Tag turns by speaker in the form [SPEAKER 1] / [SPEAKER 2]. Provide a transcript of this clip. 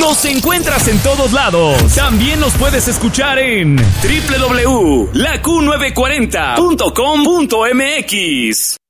[SPEAKER 1] Los encuentras en todos lados. También nos puedes escuchar en www.laQ940.com.mx.